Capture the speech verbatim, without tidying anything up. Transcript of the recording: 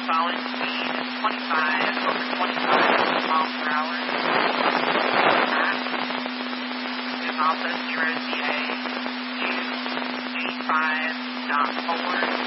solid speed is twenty-five over twenty-five miles per hour. There's also zero to eighty-five point four.